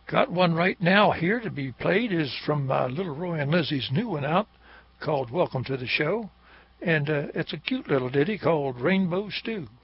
Got one right now here to be played is from Little Roy and Lizzie's new one out called Welcome to the Show. And it's a cute little ditty called Rainbow Stew.